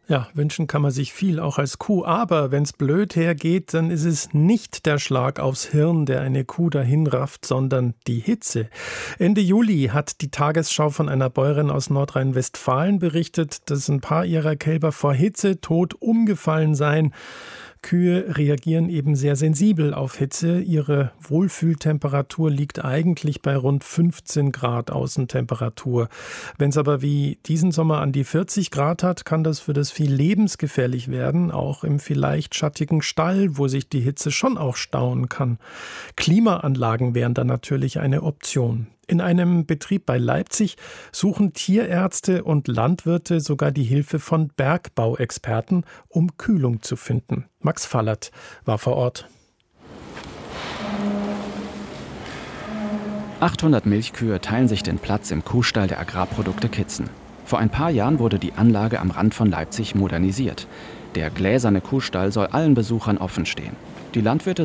Ja, wünschen kann man sich viel, auch als Kuh. Aber wenn es blöd hergeht, dann ist es nicht der Schlag aufs Hirn, der eine Kuh dahin rafft, sondern die Hitze. Ende Juli hat die Tagesschau von einer Bäuerin aus Nordrhein-Westfalen berichtet, dass ein paar ihrer Kälber vor Hitze tot umgefallen seien. Kühe reagieren eben sehr sensibel auf Hitze. Ihre Wohlfühltemperatur liegt eigentlich bei rund 15 Grad Außentemperatur. Wenn es aber wie diesen Sommer an die 40 Grad hat, kann das für das Vieh lebensgefährlich werden, auch im vielleicht schattigen Stall, wo sich die Hitze schon auch stauen kann. Klimaanlagen wären dann natürlich eine Option. In einem Betrieb bei Leipzig suchen Tierärzte und Landwirte sogar die Hilfe von Bergbauexperten, um Kühlung zu finden. Max Fallert war vor Ort. 800 Milchkühe teilen sich den Platz im Kuhstall der Agrarprodukte Kitzen. Vor ein paar Jahren wurde die Anlage am Rand von Leipzig modernisiert. Der gläserne Kuhstall soll allen Besuchern offen stehen. Die Landwirte